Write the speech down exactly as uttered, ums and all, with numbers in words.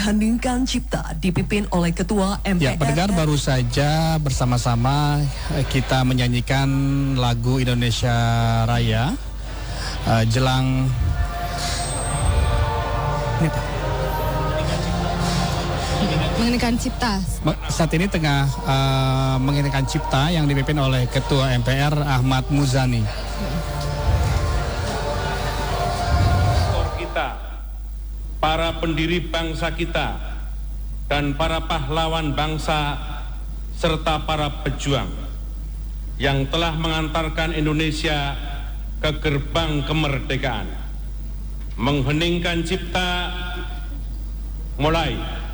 Mengheningkan Cipta dipimpin oleh Ketua M P R. Ya, pendengar, baru saja bersama-sama kita menyanyikan lagu Indonesia Raya uh, jelang ini apa? Mengeningkan Cipta. Saat ini tengah uh, mengeningkan Cipta yang dipimpin oleh Ketua M P R Ahmad Muzani. Kita, para pendiri bangsa kita, dan para pahlawan bangsa, serta para pejuang yang telah mengantarkan Indonesia ke gerbang kemerdekaan. Mengheningkan Cipta mulai.